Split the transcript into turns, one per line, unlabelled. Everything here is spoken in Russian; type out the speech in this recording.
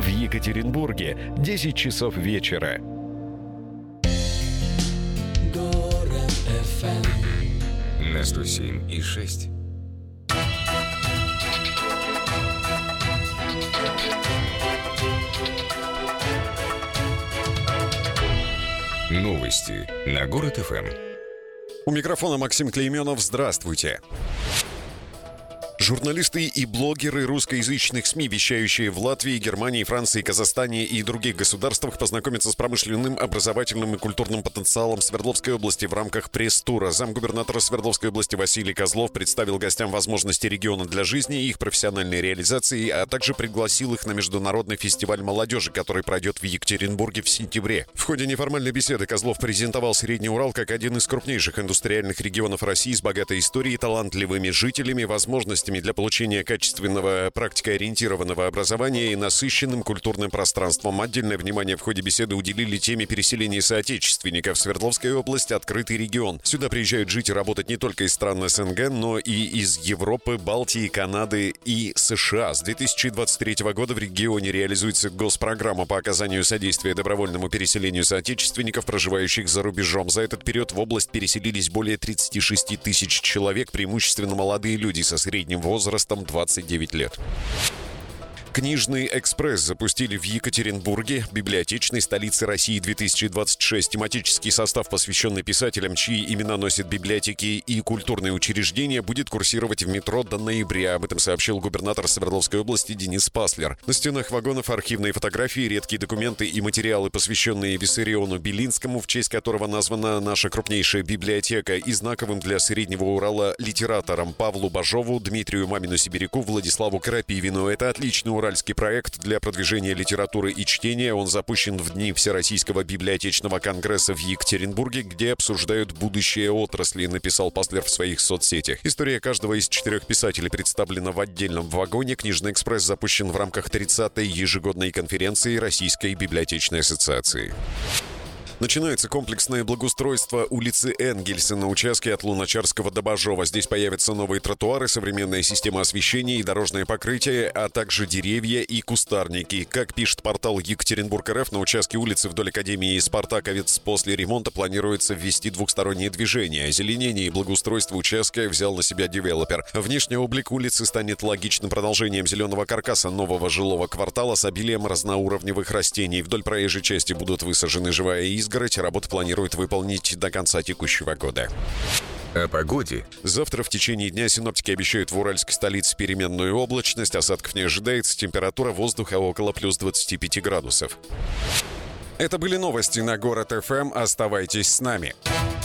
В Екатеринбурге 10 часов вечера.
Город FM
на 107,6. Новости на Город ФМ.
У микрофона Максим Клейменов. Здравствуйте. Журналисты и блогеры русскоязычных СМИ, вещающие в Латвии, Германии, Франции, Казахстане и других государствах, познакомятся с промышленным, образовательным и культурным потенциалом Свердловской области в рамках пресс-тура. Замгубернатора Свердловской области Василий Козлов представил гостям возможности региона для жизни и их профессиональной реализации, а также пригласил их на международный фестиваль молодежи, который пройдет в Екатеринбурге в сентябре. В ходе неформальной беседы Козлов презентовал Средний Урал как один из крупнейших индустриальных регионов России с богатой историей, талантливыми жителями, возможностями для получения качественного практикоориентированного образования и насыщенным культурным пространством. Отдельное внимание в ходе беседы уделили теме переселения соотечественников. Свердловская область — открытый регион. Сюда приезжают жить и работать не только из стран СНГ, но и из Европы, Балтии, Канады и США. С 2023 года в регионе реализуется госпрограмма по оказанию содействия добровольному переселению соотечественников, проживающих за рубежом. За этот период в область переселились более 36 тысяч человек, преимущественно молодые люди со средним возрастом 29 лет. Книжный экспресс запустили в Екатеринбурге, библиотечной столице России 2026. Тематический состав, посвященный писателям, чьи имена носят библиотеки и культурные учреждения, будет курсировать в метро до ноября. Об этом сообщил губернатор Свердловской области Денис Паслер. На стенах вагонов архивные фотографии, редкие документы и материалы, посвященные Виссариону Белинскому, в честь которого названа наша крупнейшая библиотека, и знаковым для Среднего Урала литераторам Павлу Бажову, Дмитрию Мамину-Сибиряку, Владиславу Крапивину. Это отличный уральский проект для продвижения литературы и чтения. Он запущен в дни Всероссийского библиотечного конгресса в Екатеринбурге, где обсуждают будущее отрасли, написал Паслер в своих соцсетях. История каждого из 4 писателей представлена в отдельном вагоне. Книжный экспресс запущен в рамках 30-й ежегодной конференции Российской библиотечной ассоциации. Начинается комплексное благоустройство улицы Энгельса на участке от Луначарского до Бажова. Здесь появятся новые тротуары, современная система освещения и дорожное покрытие, а также деревья и кустарники. Как пишет портал Екатеринбург.РФ, на участке улицы вдоль Академии Спартаковец после ремонта планируется ввести двухстороннее движение. Озеленение и благоустройство участка взял на себя девелопер. Внешний облик улицы станет логичным продолжением зеленого каркаса нового жилого квартала с обилием разноуровневых растений. Вдоль проезжей части будут высажены живая изгородь. Работу планируют выполнить до конца текущего года.
О погоде.
Завтра в течение дня синоптики обещают в уральской столице переменную облачность. Осадков не ожидается. Температура воздуха около плюс 25 градусов. Это были новости на Город ФМ. Оставайтесь с нами.